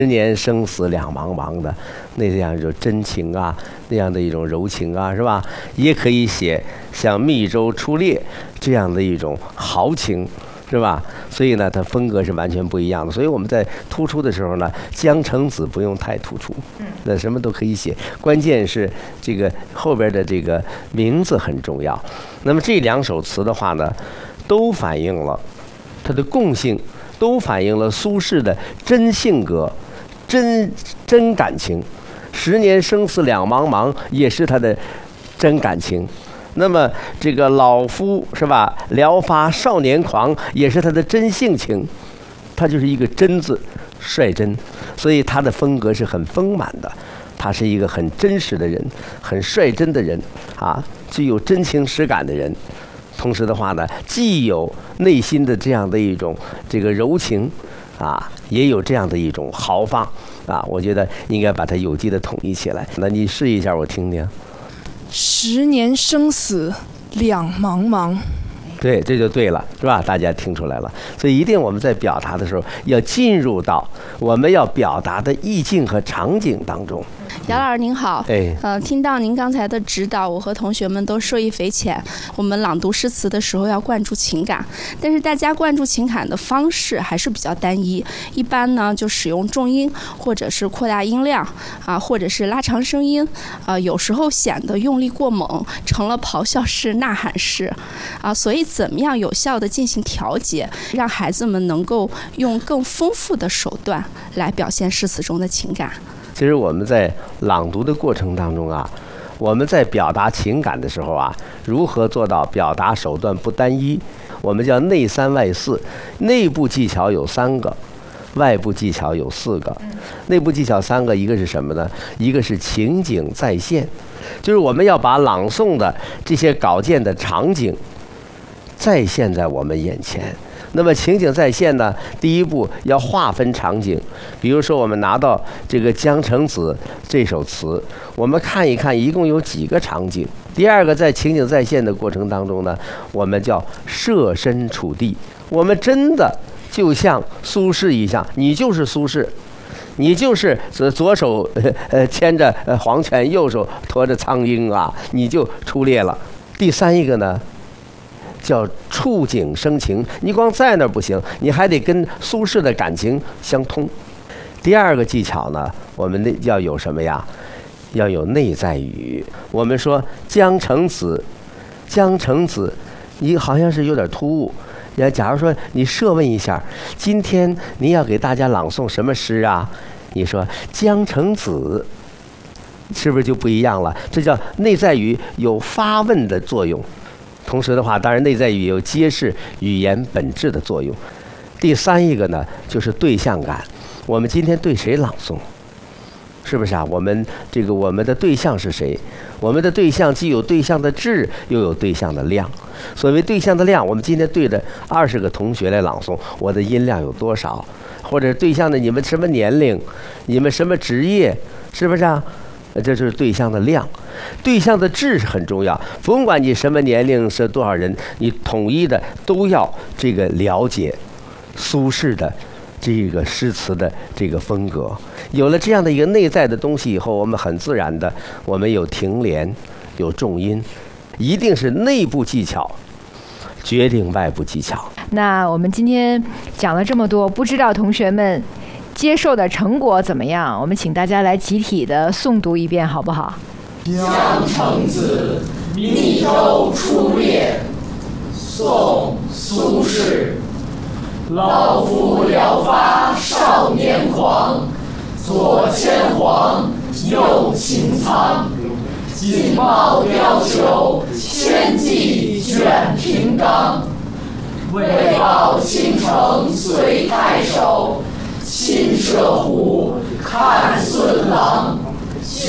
10年生死两茫茫的那样一种真情啊，那样的一种柔情啊，是吧？也可以写像密州出猎这样的一种豪情，是吧？所以呢，它风格是完全不一样的。所以我们在突出的时候呢，江城子不用太突出，那什么都可以写，关键是这个后边的这个名字很重要。那么这2首词的话呢，都反映了它的共性，都反映了苏轼的真性格。真感情，10年生死两茫茫也是他的真感情。那么这个老夫是吧，聊发少年狂也是他的真性情。他就是一个真字，率真，所以他的风格是很丰满的。他是一个很真实的人，很率真的人啊，具有真情实感的人。同时的话呢，既有内心的这样的一种这个柔情。也有这样的一种豪放我觉得应该把它有机的统一起来。那你试一下，我听听。 10年生死两茫茫。 对，这就对了，是吧？大家听出来了。所以一定我们在表达的时候要进入到我们要表达的意境和场景当中。 姚老师您好， 哎， 听到您刚才的指导，我和同学们都受益匪浅。我们朗读诗词的时候要灌注情感，但是大家灌注情感的方式还是比较单一，一般呢就使用重音，或者是扩大音量或者是拉长声音有时候显得用力过猛，成了咆哮式、呐喊式所以怎么样有效地进行调节，让孩子们能够用更丰富的手段来表现诗词中的情感？ 其实我们在朗读的过程当中我们在表达情感的时候如何做到表达手段不单一？我们叫内3外4，内部技巧有3个，外部技巧有4个。内部技巧3个，一个是什么呢？一个是情景再现，就是我们要把朗诵的这些稿件的场景再现在我们眼前。那么情景再现呢，第一步要划分场景。比如说我们拿到这个《江城子》这首词，我们看一看一共有几个场景。第二个，在情景再现的过程当中呢，我们叫设身处地，我们真的就像苏轼一样，你就是苏轼，你就是左手牵着黄犬，右手驮着苍鹰你就出猎了。第3一个呢，叫触景生情，你光在那儿不行，你还得跟苏轼的感情相通。第2个技巧呢，我们要有什么呀？要有内在语。我们说江城子，江城子，你好像是有点突兀。假如说你设问一下，今天你要给大家朗诵什么诗你说江城子，是不是就不一样了？这叫内在语有发问的作用。同时的话，当然内在语有揭示语言本质的作用。第3一个呢，就是对象感。我们今天对谁朗诵？是不是我们的对象是谁？我们的对象既有对象的质，又有对象的量。所谓对象的量，我们今天对着20个同学来朗诵，我的音量有多少？或者对象的你们什么年龄，你们什么职业，是不是这就是对象的量。对象的质很重要，甭管你什么年龄，是多少人，你统一的都要这个了解苏轼的这个诗词的这个风格。有了这样的一个内在的东西以后，我们很自然的，我们有停连，有重音，一定是内部技巧决定外部技巧。 那我们今天讲了这么多，不知道同学们接受的成果怎么样？我们请大家来集体的诵读一遍，好不好？ 江城子，密州出猎，宋·苏轼。老夫聊发少年狂，左牵黄，右擎苍。锦帽貂裘，千骑卷平冈。为报倾城随太守，亲射虎，看孙郎。